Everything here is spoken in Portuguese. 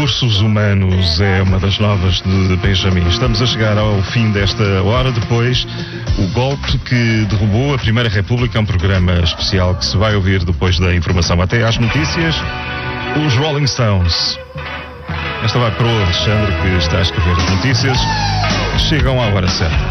Recursos Humanos é uma das novas de Benjamin. Estamos a chegar ao fim desta hora. Depois, o golpe que derrubou a Primeira República, é um programa especial que se vai ouvir depois da informação. Até às notícias, os Rolling Stones. Esta vai para o Alexandre, que está a escrever as notícias. Chegam à hora certa.